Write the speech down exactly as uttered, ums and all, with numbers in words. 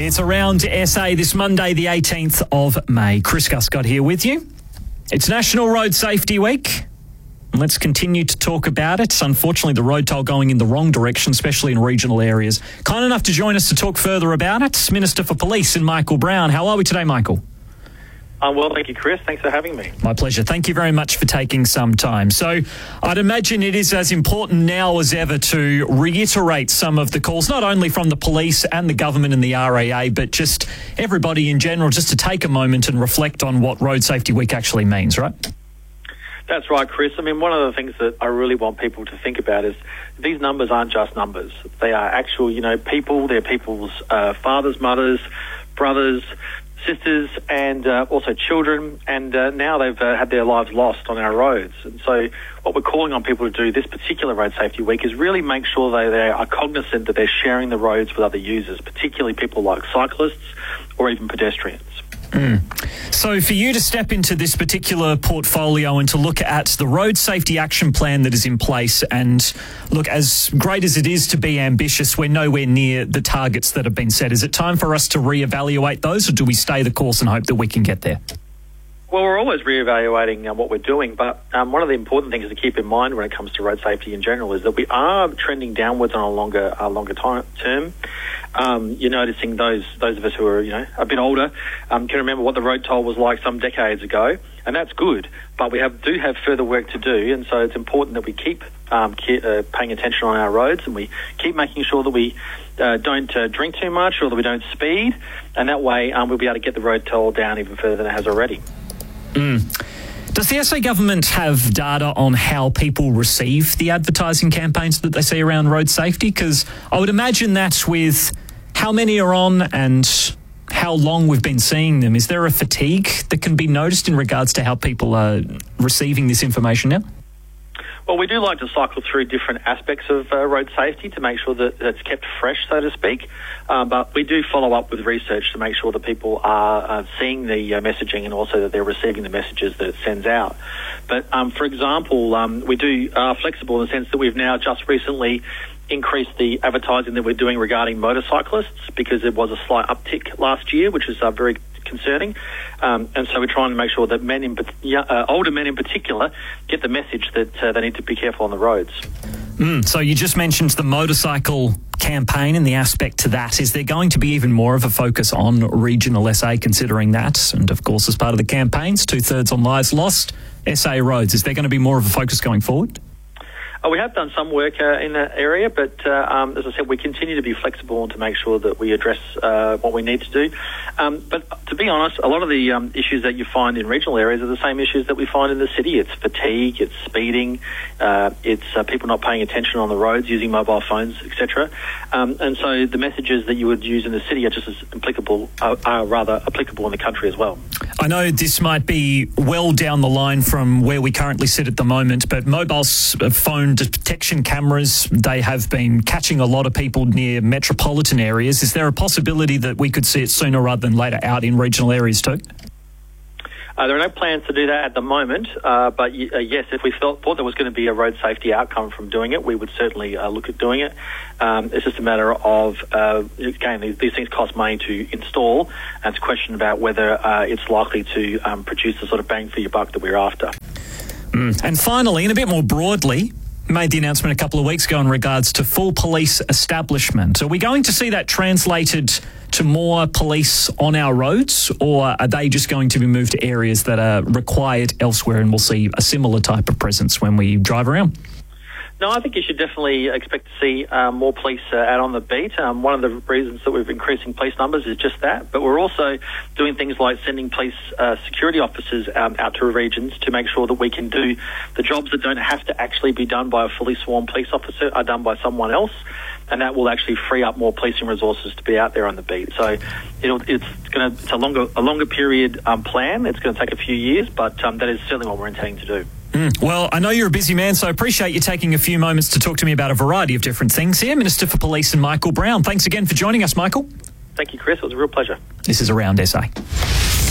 It's Around S A this Monday, the eighteenth of May. Chris Guscott here with you. It's National Road Safety Week. Let's continue to talk about it. Unfortunately, the road toll going in the wrong direction, especially in regional areas. Kind enough to join us to talk further about it, Minister for Police in Michael Brown. How are we today, Michael? Um, well, thank you, Chris. Thanks for having me. My pleasure. Thank you very much for taking some time. So I'd imagine it is as important now as ever to reiterate some of the calls, not only from the police and the government and the R A A, but just everybody in general, just to take a moment and reflect on what Road Safety Week actually means, right? That's right, Chris. I mean, one of the things that I really want people to think about is these numbers aren't just numbers. They are actual, you know, people. They're people's uh, fathers, mothers, brothers, sisters, and uh, also children, and uh, now they've uh, had their lives lost on our roads. And so what we're calling on people to do this particular Road Safety Week is really make sure that they are cognizant that they're sharing the roads with other users, particularly people like cyclists or even pedestrians. Mm. So for you to step into this particular portfolio and to look at the road safety action plan that is in place, and look, as great as it is to be ambitious, we're nowhere near the targets that have been set. Is it time for us to reevaluate those, or do we stay the course and hope that we can get there? Well, we're always reevaluating uh, what we're doing, but um, one of the important things to keep in mind when it comes to road safety in general is that we are trending downwards on a longer, uh, longer time, term. Um, you're noticing those those of us who are, you know, a bit older um, can remember what the road toll was like some decades ago, and that's good. But we have do have further work to do, and so it's important that we keep um, ke- uh, paying attention on our roads, and we keep making sure that we uh, don't uh, drink too much or that we don't speed, and that way um, we'll be able to get the road toll down even further than it has already. Mm. Does the S A government have data on how people receive the advertising campaigns that they see around road safety? Because I would imagine that with how many are on and how long we've been seeing them, is there a fatigue that can be noticed in regards to how people are receiving this information now? Well, we do like to cycle through different aspects of uh, road safety to make sure that it's kept fresh, so to speak. Um, but we do follow up with research to make sure that people are uh, seeing the uh, messaging and also that they're receiving the messages that it sends out. But, um, for example, um, we do are flexible in the sense that we've now just recently increased the advertising that we're doing regarding motorcyclists, because there was a slight uptick last year, which is uh, very concerning, um, and so we're trying to make sure that men, in uh, older men in particular, get the message that uh, they need to be careful on the roads. Mm, so you just mentioned the motorcycle campaign and the aspect to that. Is there going to be even more of a focus on regional S A considering that? And of course, as part of the campaigns, two-thirds on lives lost, S A roads. Is there going to be more of a focus going forward? Uh, we have done some work uh, in that area, but uh, um, as I said, we continue to be flexible and to make sure that we address uh, what we need to do. Um, but to be honest, a lot of the um, issues that you find in regional areas are the same issues that we find in the city. It's fatigue, it's speeding, uh, it's uh, people not paying attention on the roads, using mobile phones, et cetera. Um, and so the messages that you would use in the city are just as applicable, uh, are rather applicable in the country as well. I know this might be well down the line from where we currently sit at the moment, but mobile phone detection cameras, they have been catching a lot of people near metropolitan areas. Is there a possibility that we could see it sooner rather than later out in regional areas too? Uh, there are no plans to do that at the moment, uh, but y- uh, yes, if we felt, thought there was going to be a road safety outcome from doing it, we would certainly uh, look at doing it. Um, it's just a matter of, uh, again, these, these things cost money to install, and it's a question about whether uh, it's likely to um, produce the sort of bang for your buck that we're after. Mm. And finally, and a bit more broadly, made the announcement a couple of weeks ago in regards to full police establishment. Are we going to see that translated to more police on our roads, or are they just going to be moved to areas that are required elsewhere and we'll see a similar type of presence when we drive around? No, I think you should definitely expect to see uh, more police uh, out on the beat. Um, one of the reasons that we're increasing police numbers is just that, but we're also doing things like sending police uh, security officers um, out to regions to make sure that we can do the jobs that don't have to actually be done by a fully sworn police officer are done by someone else, and that will actually free up more policing resources to be out there on the beat. So it'll, it's going to it's a longer a longer period um, plan. It's going to take a few years, but um, that is certainly what we're intending to do. Mm. Well, I know you're a busy man, so I appreciate you taking a few moments to talk to me about a variety of different things here. Minister for Police and Michael Brown. Thanks again for joining us, Michael. Thank you, Chris. It was a real pleasure. This is Around S A.